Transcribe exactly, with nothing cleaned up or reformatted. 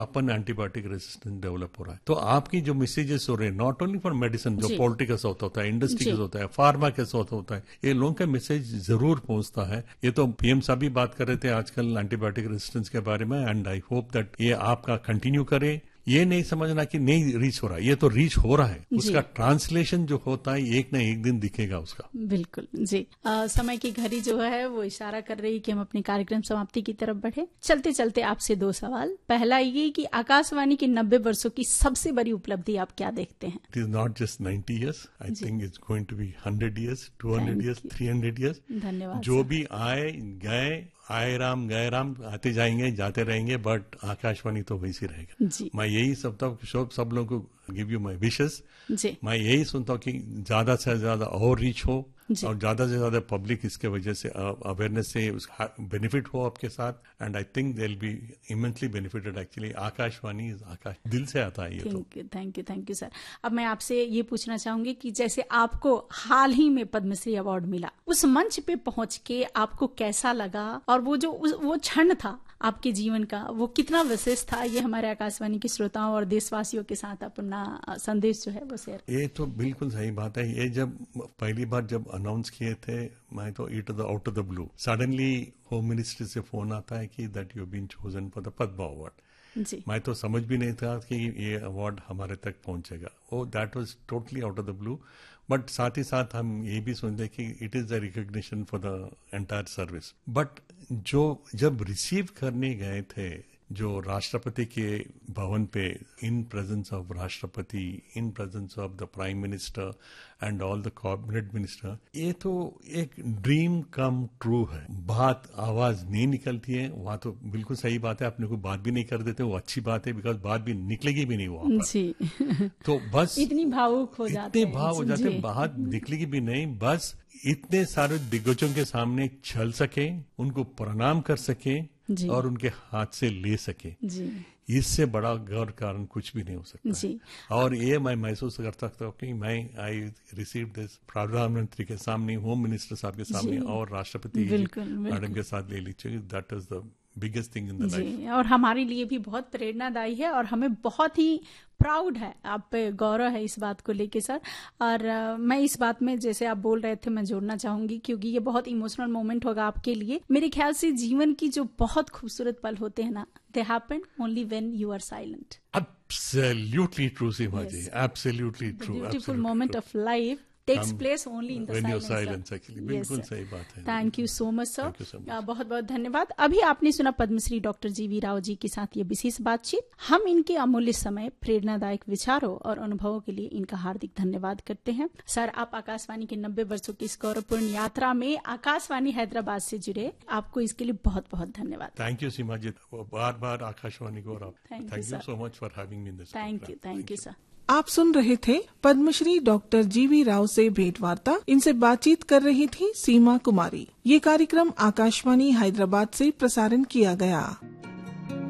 अपन antibiotic resistance develop हो रहा है। तो आपकी जो मैसेजेस हो रहे हैं नॉट ओनली फॉर मेडिसिन, जो पॉलिटिक्स होता होता है, इंडस्ट्री के होता है, फार्मा के साथ होता है, ये लोगों का मैसेज जरूर पहुंचता है। ये तो पीएम साहब भी बात कर रहे थे आजकल एंटीबायोटिक रेजिस्टेंस के बारे में, एंड आई होप दैट ये आपका कंटिन्यू करे। ये नहीं समझना कि नहीं रीच हो रहा है, ये तो रीच हो रहा है, उसका ट्रांसलेशन जो होता है एक ना एक दिन दिखेगा उसका। बिल्कुल जी। आ, समय की घड़ी जो है वो इशारा कर रही है कि हम अपने कार्यक्रम समाप्ति की तरफ बढ़े। चलते चलते आपसे दो सवाल। पहला ये कि आकाशवाणी की नब्बे वर्षों की सबसे बड़ी उपलब्धि आप क्या देखते हैं? It is not just ninety years, I think it's going to be hundred years, two hundred years, three hundred years. धन्यवाद। जो भी आए गए, आए राम गए राम, आते जाएंगे जाते रहेंगे, बट आकाशवाणी तो वैसी रहेगा। मैं यही सब तक सब सब लोगों को गिव यू माई विशेस। मैं यही सुनता हूँ कि ज्यादा से ज्यादा और रीच हो और ज्यादा से ज्यादा पब्लिक इसके वजह से अवेयरनेस से बेनिफिट हो आपके साथ, and I think they will be immensely benefited. Actually Akashvani आकाश दिल से आता है ये। Thank you thank you thank you sir. अब मैं आपसे ये पूछना चाहूंगी कि जैसे आपको हाल ही में पद्मश्री अवार्ड मिला, उस मंच पे पहुंच के आपको कैसा लगा, और वो जो वो क्षण था आपके जीवन का वो कितना विशेष था, ये हमारे आकाशवाणी के श्रोताओं और देशवासियों के साथ अपना संदेश जो है वो शेयर। ये तो बिल्कुल सही बात है। ये जब पहली बार जब अनाउंस किए थे, मैं तो it out of the blue suddenly home ministry से फोन आता है कि that you been chosen for the Padma award. जी। मैं तो समझ भी नहीं था कि ये अवार्ड हमारे तक पहुंचेगा। ओ that was totally out of the blue. But साथ ही साथ हम ये भी सोचते कि it is the recognition for the entire service. But जो जब रिसीव करने गए थे, जो राष्ट्रपति के भवन पे, इन प्रेजेंस ऑफ राष्ट्रपति, in presence of the prime minister and all the cabinet minister, ये तो एक ड्रीम कम ट्रू है। बात आवाज नहीं निकलती है वहां, तो बिल्कुल सही बात है। अपने को बात भी नहीं कर देते, वो अच्छी बात है, बिकॉज बात भी निकलेगी भी नहीं वहां पर। जी। तो बस इतनी भावुक हो जाते इतने भाव हो जाते, बात निकलेगी भी नहीं। बस इतने सारे दिग्गजों के सामने चल सके, उनको प्रणाम कर सके और उनके हाथ से ले सके, इससे बड़ा गौरव कारण कुछ भी नहीं हो सकता जी। और ये मैं महसूस कर सकता हूँ कि मैं आई रिसीव दिस प्रधानमंत्री के सामने, होम मिनिस्टर साहब के सामने और राष्ट्रपति मैडम के साथ ले लीजिए। That is the biggest thing in the life. और हमारे लिए भी बहुत प्रेरणादायी है और हमें बहुत ही प्राउड है, आप पे गौरव है इस बात को लेके सर। और uh, मैं इस बात में जैसे आप बोल रहे थे मैं जोड़ना चाहूंगी, क्योंकि ये बहुत इमोशनल मोमेंट होगा आपके लिए। मेरे ख्याल से जीवन की जो बहुत खूबसूरत पल होते हैं ना, they happen only when you are silent. Absolutely true Seema ji, absolutely true. Beautiful moment of life takes place only in the when silence, silence actually। बिल्कुल सही बात है। Thank you so much sir, बहुत बहुत धन्यवाद। अभी आपने सुना पद्मश्री डॉक्टर जीवी राव जी के साथ ये विशेष बातचीत। हम इनके अमूल्य समय, प्रेरणादायक विचारों और अनुभवों के लिए इनका हार्दिक धन्यवाद करते हैं। सर, आप आकाशवाणी के नब्बे वर्षों की इस गौरवपूर्ण यात्रा में आकाशवाणी हैदराबाद से जुड़े, आपको इसके लिए बहुत बहुत धन्यवाद। थैंक यू सीमा जी, बार बार आकाशवाणी को, और thank you so much for having me in this. Thank you thank you sir. आप सुन रहे थे पद्मश्री डॉक्टर जीवी राव से भेंट वार्ता। इनसे बातचीत कर रही थी सीमा कुमारी। ये कार्यक्रम आकाशवाणी हैदराबाद से प्रसारण किया गया।